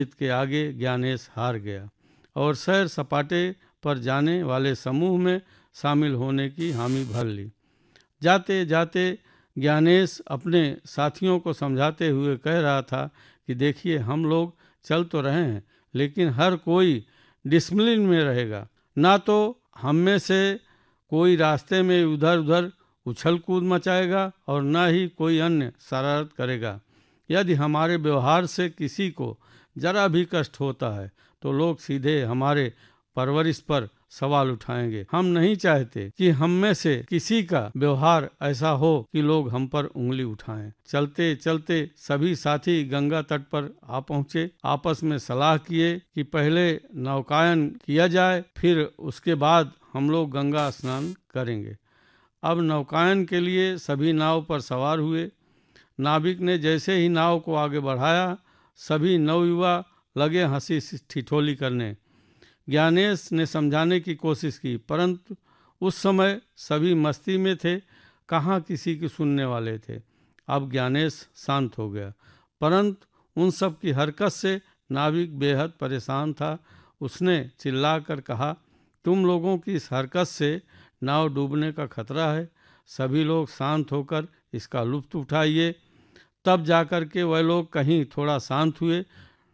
के आगे ज्ञानेश हार गया और सैर सपाटे पर जाने वाले समूह में शामिल होने की हामी भर ली। जाते जाते ज्ञानेश अपने साथियों को समझाते हुए कह रहा था कि देखिए, हम लोग चल तो रहे हैं, लेकिन हर कोई डिसिप्लिन में रहेगा। ना तो हम में से कोई रास्ते में उधर उधर उछल कूद मचाएगा और न ही कोई अन्य शरारत करेगा। यदि हमारे व्यवहार से किसी को जरा भी कष्ट होता है तो लोग सीधे हमारे परवरिश पर सवाल उठाएंगे। हम नहीं चाहते कि हम में से किसी का व्यवहार ऐसा हो कि लोग हम पर उंगली उठाएं। चलते चलते सभी साथी गंगा तट पर आ पहुंचे। आपस में सलाह किए कि पहले नौकायन किया जाए, फिर उसके बाद हम लोग गंगा स्नान करेंगे। अब नौकायन के लिए सभी नाव पर सवार हुए। नाविक ने जैसे ही नाव को आगे बढ़ाया, सभी नवयुवा लगे हंसी ठिठोली करने। ज्ञानेश ने समझाने की कोशिश की, परंतु उस समय सभी मस्ती में थे, कहाँ किसी की सुनने वाले थे। अब ज्ञानेश शांत हो गया, परंतु उन सब की हरकत से नाविक बेहद परेशान था। उसने चिल्लाकर कहा, तुम लोगों की इस हरकत से नाव डूबने का खतरा है। सभी लोग शांत होकर इसका लुत्फ उठाइए। तब जाकर के वह लोग कहीं थोड़ा शांत हुए।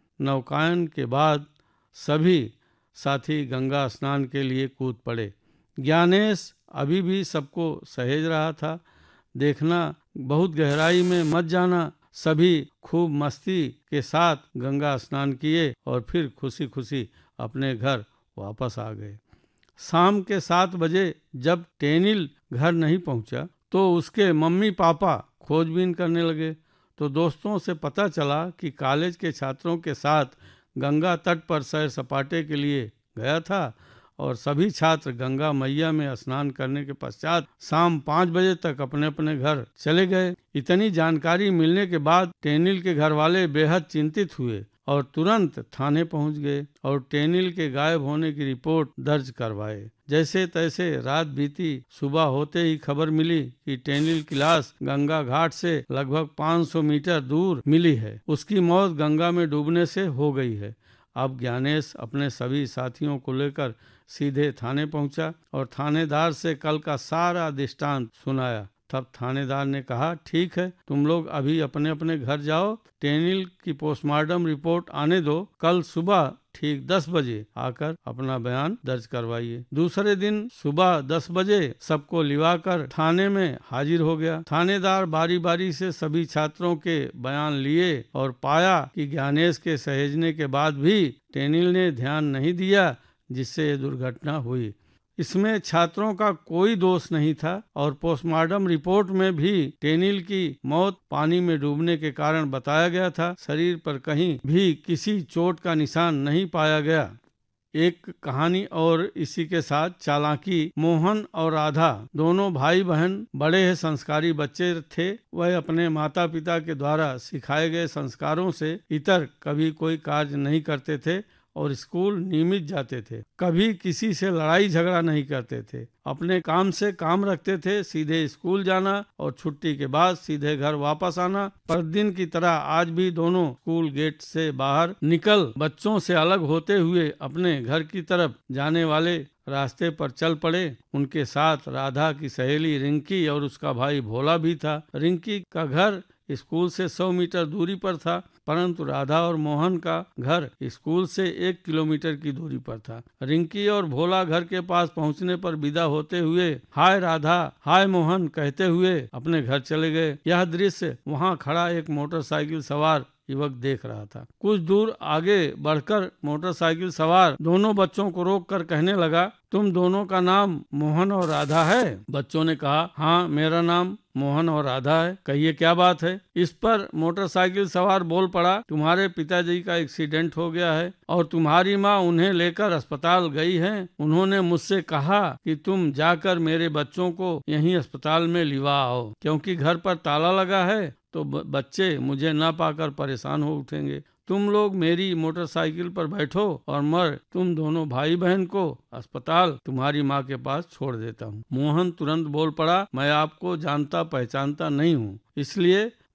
नौकायन के बाद सभी साथी गंगा स्नान के लिए कूद पड़े। ज्ञानेश अभी भी सबको सहेज रहा था। देखना, बहुत गहराई में मत जाना। सभी खूब मस्ती के साथ गंगा स्नान किए और फिर खुशी खुशी अपने घर वापस आ गए। शाम के 7 बजे जब टेनिल घर नहीं पहुंचा तो उसके मम्मी पापा खोजबीन करने लगे। तो दोस्तों से पता चला कि कॉलेज के छात्रों के साथ गंगा तट पर सैर सपाटे के लिए गया था और सभी छात्र गंगा मैया में स्नान करने के पश्चात शाम 5 बजे तक अपने अपने घर चले गए। इतनी जानकारी मिलने के बाद टेनिल के घर वाले बेहद चिंतित हुए और तुरंत थाने पहुंच गए और टेनिल के गायब होने की रिपोर्ट दर्ज करवाए। जैसे तैसे रात बीती। सुबह होते ही खबर मिली कि टेनिल की लाश गंगा घाट से लगभग 500 मीटर दूर मिली है। उसकी मौत गंगा में डूबने से हो गई है। अब ज्ञानेश अपने सभी साथियों को लेकर सीधे थाने पहुंचा और थानेदार से कल का सारा दृष्टांत सुनाया। तब थानेदार ने कहा, ठीक है, तुम लोग अभी अपने अपने घर जाओ, टेनिल की पोस्टमार्टम रिपोर्ट आने दो। कल सुबह ठीक 10 बजे आकर अपना बयान दर्ज करवाइए। दूसरे दिन सुबह 10 बजे सबको लिवाकर थाने में हाजिर हो गया। थानेदार बारी बारी से सभी छात्रों के बयान लिए और पाया कि ज्ञानेश के सहेजने के बाद भी टेनिल ने ध्यान नहीं दिया, जिससे ये दुर्घटना हुई। इसमें छात्रों का कोई दोष नहीं था और पोस्टमार्टम रिपोर्ट में भी टेनिल की मौत पानी में डूबने के कारण बताया गया था। शरीर पर कहीं भी किसी चोट का निशान नहीं पाया गया। एक कहानी और इसी के साथ चालाकी। मोहन और राधा दोनों भाई बहन बड़े ही संस्कारी बच्चे थे। वह अपने माता पिता के द्वारा सिखाए गए संस्कारों से इतर कभी कोई कार्य नहीं करते थे और स्कूल नियमित जाते थे। कभी किसी से लड़ाई झगड़ा नहीं करते थे। अपने काम से काम रखते थे। सीधे स्कूल जाना और छुट्टी के बाद सीधे घर वापस आना। प्रतिदिन की तरह आज भी दोनों स्कूल गेट से बाहर निकल बच्चों से अलग होते हुए अपने घर की तरफ जाने वाले रास्ते पर चल पड़े। उनके साथ राधा की सहेली रिंकी और उसका भाई भोला भी था। रिंकी का घर स्कूल से 100 मीटर दूरी पर था, परंतु राधा और मोहन का घर स्कूल से 1 किलोमीटर की दूरी पर था। रिंकी और भोला घर के पास पहुंचने पर विदा होते हुए हाय राधा, हाय मोहन कहते हुए अपने घर चले गए। यह दृश्य वहां खड़ा एक मोटरसाइकिल सवार युवक देख रहा था। कुछ दूर आगे बढ़कर मोटरसाइकिल सवार दोनों बच्चों को रोककर कहने लगा, तुम दोनों का नाम मोहन और राधा है? बच्चों ने कहा, हाँ, मेरा नाम मोहन और राधा है। कहिए क्या बात है? इस पर मोटरसाइकिल सवार बोल पड़ा, तुम्हारे पिताजी का एक्सीडेंट हो गया है और तुम्हारी माँ उन्हें लेकर अस्पताल गई है। उन्होंने मुझसे कहा कि तुम जाकर मेरे बच्चों को यहीं अस्पताल में लिवा आओ, क्योंकि घर पर ताला लगा है तो बच्चे मुझे न पाकर परेशान हो उठेंगे। तुम लोग मेरी मोटरसाइकिल पर बैठो और मैं तुम दोनों भाई बहन को अस्पताल तुम्हारी माँ के पास छोड़ देता हूँ। मोहन तुरंत बोल पड़ा, मैं आपको जानता पहचानता नहीं हूँ, इसलिए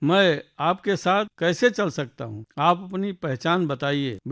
मैं आपके साथ कैसे चल सकता हूँ? आप अपनी पहचान बताइए।